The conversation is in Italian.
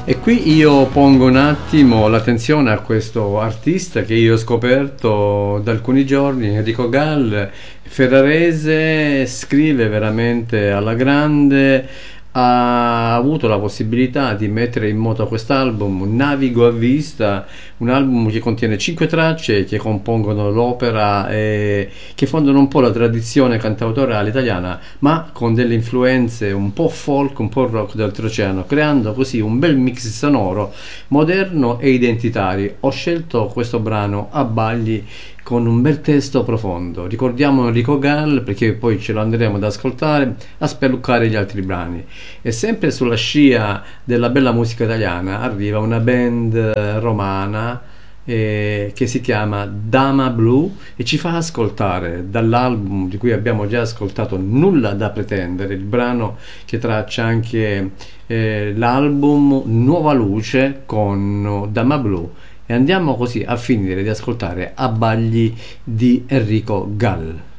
E qui io pongo un attimo l'attenzione a questo artista che io ho scoperto da alcuni giorni, Enrico Gall, ferrarese, scrive veramente alla grande, ha avuto la possibilità di mettere in moto quest'album Navigo a vista, un album che contiene 5 tracce che compongono l'opera e che fondano un po' la tradizione cantautorale italiana, ma con delle influenze un po' folk, un po' rock d'oltreoceano, creando così un bel mix sonoro moderno e identitario. Ho scelto questo brano Abbagli con un bel testo profondo. Ricordiamo Enrico Gall perché poi ce lo andremo ad ascoltare, a spelluccare gli altri brani. E sempre sulla scia della bella musica italiana arriva una band romana che si chiama Dama Blu e ci fa ascoltare dall'album di cui abbiamo già ascoltato Nulla da pretendere, il brano che traccia anche l'album Nuova Luce con Dama Blu. E andiamo così a finire di ascoltare Abbagli di Enrico Gall.